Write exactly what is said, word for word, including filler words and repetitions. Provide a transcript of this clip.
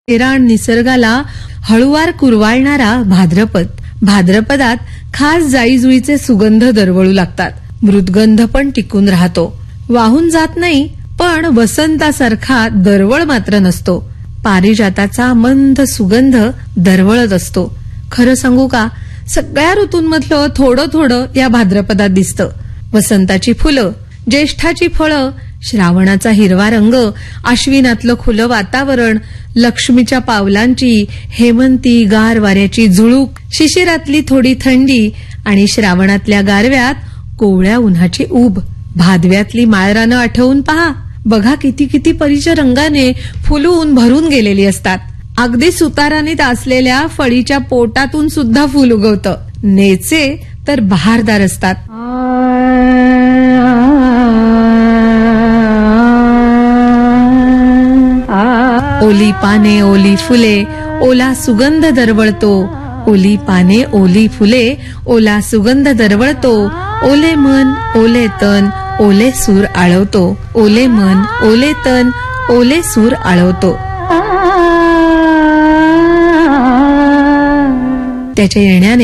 तेराण निसर्गाला हळुवार कुरवाळणारा भाद्रपद. भाद्रपदात खास जाईजुईचे सुगंध दरवळू लागतात. मृदगंध पण टिकून राहतो. वाहून जात नाही, पण वसंतासारखा दरवळ मात्र नसतो. पारिजाताचा मंद सुगंध दरवळत असतो. खरं सांगू का, सगळ्या ऋतूंमधलं थोडं थोडं या भाद्रपदात दिसतं. वसंताची फुलं, ज्येष्ठाची फळं, श्रावणाचा हिरवा रंग, आश्विनातलं खुलं वातावरण, लक्ष्मीच्या पावलांची, हेमंती गार वाऱ्याची झुळूक, शिशिरातली थोडी थंडी आणि श्रावणातल्या गारव्यात कोवळ्या उन्हाची ऊब. भादव्यातली माळरानं आठवून पहा. बघा किती किती परीच्या रंगाने फुलून भरून गेलेली असतात. अगदी सुताराने असलेल्या फळीच्या पोटातून सुद्धा फुल उगवतं. नेचे तर बहारदार असतात. ओली पाने ओली फुले, ओला सुगंध दरवळतो. ओली पाने ओली फुले, ओला सुगंध दरवळतो. ओले मन ओले तन, ओले सूर आळवतो. ओले मन ओले तन, ओले सूर आळवतो. त्याच्या येण्याने